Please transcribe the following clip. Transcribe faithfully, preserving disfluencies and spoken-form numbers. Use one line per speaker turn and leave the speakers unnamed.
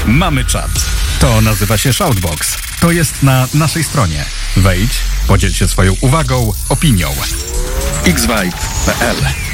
Mamy czat. To nazywa się Shoutbox. To jest na naszej stronie. Wejdź, podziel się swoją uwagą, opinią. x vibe kropka p l